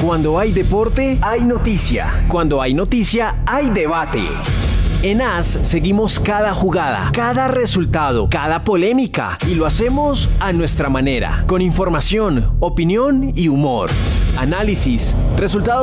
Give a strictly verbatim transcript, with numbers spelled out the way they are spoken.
Cuando hay deporte, hay noticia. Cuando hay noticia, hay debate. En A S seguimos cada jugada, cada resultado, cada polémica y lo hacemos a nuestra manera, con información, opinión y humor. Análisis, resultados